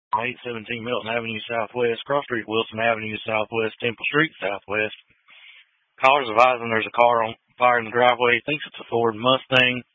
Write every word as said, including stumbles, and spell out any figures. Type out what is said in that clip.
eight seventeen Milton Avenue Southwest, Cross Street, Wilson Avenue Southwest, Temple Street Southwest. Callers advising there's a car on fire in the driveway. Thinks it's a Ford Mustang.